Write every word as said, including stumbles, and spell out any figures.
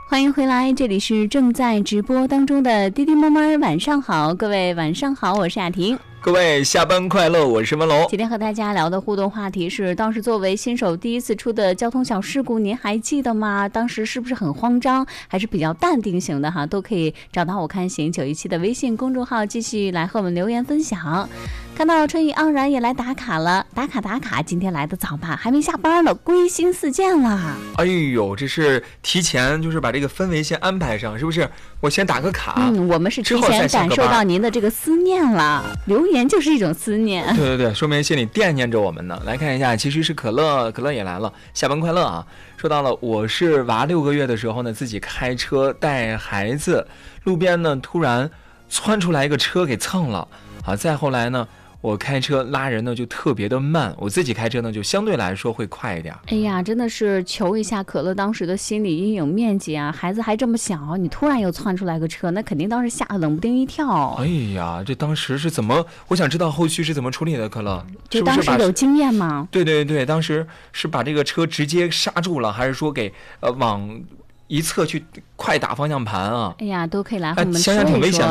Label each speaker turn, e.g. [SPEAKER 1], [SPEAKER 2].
[SPEAKER 1] 欢迎回来，这里是正在直播当中的滴滴妈妈晚上好，各位晚上好，我是雅婷。
[SPEAKER 2] 各位下班快乐，我是文龙。
[SPEAKER 1] 今天和大家聊的互动话题是，当时作为新手第一次出的交通小事故，您还记得吗？当时是不是很慌张，还是比较淡定型的哈？都可以找到我看行九一七的微信公众号，继续来和我们留言分享。看到春意盎然也来打卡了，打卡打卡，今天来的早吧，还没下班呢，归心似箭了。
[SPEAKER 2] 哎呦，这是提前就是把这个氛围先安排上，是不是？我先打个卡。
[SPEAKER 1] 嗯，我们是提前感受到您的这个思念了，留言就是一种思念。
[SPEAKER 2] 对对对，说明心里惦念着我们呢。来看一下，其实是可乐，可乐也来了，下班快乐啊！说到了，我是娃六个月的时候呢，自己开车带孩子，路边呢突然窜出来一个车给蹭了啊！再后来呢，我开车拉人呢就特别的慢，我自己开车呢就相对来说会快一点。
[SPEAKER 1] 哎呀，真的是求一下可乐当时的心理阴影面积啊！孩子还这么小，你突然又窜出来个车，那肯定当时吓得冷不丁一跳。
[SPEAKER 2] 哎呀，这当时是怎么？我想知道后续是怎么处理的，可乐。
[SPEAKER 1] 就当时有经验吗？
[SPEAKER 2] 对对对，当时是把这个车直接刹住了，还是说给呃往一侧去快打方向盘啊？
[SPEAKER 1] 哎呀，都可以来和我们说一说。
[SPEAKER 2] 想想挺危险的。